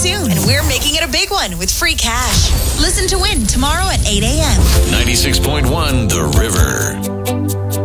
soon, and we're making it a big one with free cash. Listen to win tomorrow at 8 a.m. 96.1 The River.